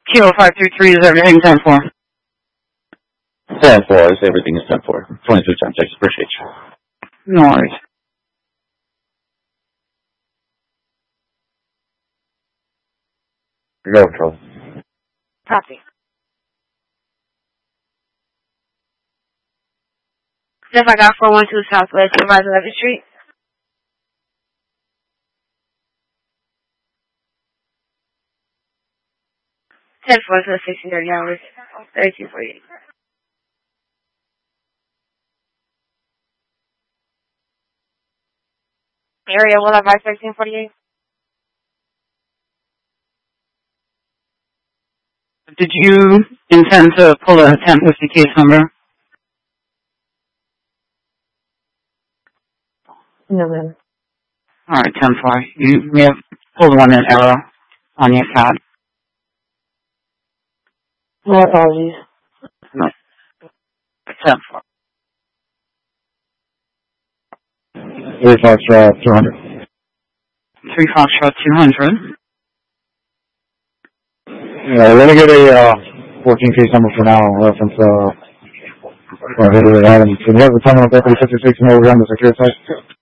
Kilo 533 is everything 10-4. 10-4 is everything is 10-4. 22 times 6. Appreciate you. No worries. Go, Charlie. Copy. If I got 412 Southwest, Supervisor 11th Street. Ten four to the 1630 hours. 3248. Area will have 1348. Did you intend to pull a 1050 case number? No, ma'am. All right, 10-4. You may have pulled one in error on your card. My apologies. No. 10-4. 3 Foxtrot 200. 3 Foxtrot 200. Yeah, let me get a 14 case number for now. Reference can you have the terminal deputy 56 and over on the secure site?